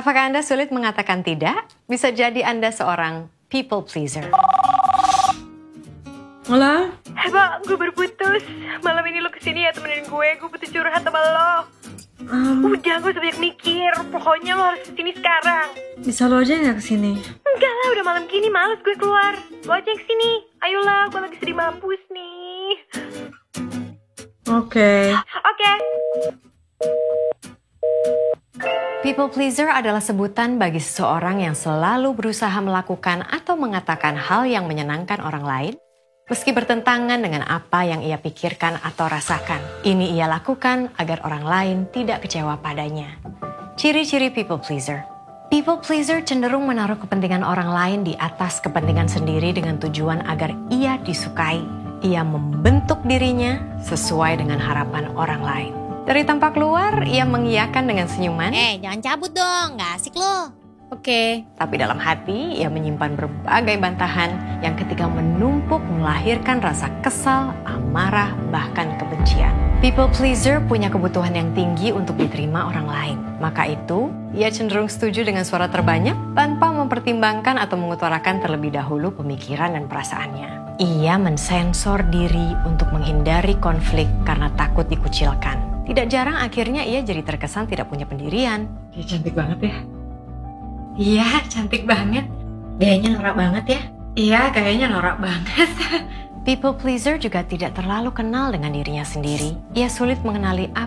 Apakah Anda sulit mengatakan tidak? Bisa jadi Anda seorang people pleaser. Hola? Bang, gue baru putus. Malam ini lo kesini ya temenin gue butuh curhat sama lo. Udah, gak usah banyak mikir. Pokoknya lo harus kesini sekarang. Bisa lo aja gak kesini? Enggak lah, udah malam gini males gue keluar. Lo aja yang kesini. Ayolah, gue lagi sedih mampus nih. Oke. People pleaser adalah sebutan bagi seseorang yang selalu berusaha melakukan atau mengatakan hal yang menyenangkan orang lain, meski bertentangan dengan apa yang ia pikirkan atau rasakan. Ini ia lakukan agar orang lain tidak kecewa padanya. Ciri-ciri people pleaser. People pleaser cenderung menaruh kepentingan orang lain di atas kepentingan sendiri dengan tujuan agar ia disukai. Ia membentuk dirinya sesuai dengan harapan orang lain. Dari tampak luar, ia mengiyakan dengan senyuman. Jangan cabut dong, gak asik lo. Oke. Tapi dalam hati, ia menyimpan berbagai bantahan yang ketika menumpuk melahirkan rasa kesal, amarah, bahkan kebencian. People pleaser punya kebutuhan yang tinggi untuk diterima orang lain. Maka itu, ia cenderung setuju dengan suara terbanyak tanpa mempertimbangkan atau mengutarakan terlebih dahulu pemikiran dan perasaannya. Ia mensensor diri untuk menghindari konflik karena takut dikucilkan. Tidak jarang akhirnya ia jadi terkesan tidak punya pendirian. Ya, cantik banget ya. Iya, cantik banget. Gayanya norak banget ya. Iya, kayaknya norak banget. People pleaser juga tidak terlalu kenal dengan dirinya sendiri. Ia sulit mengenali apa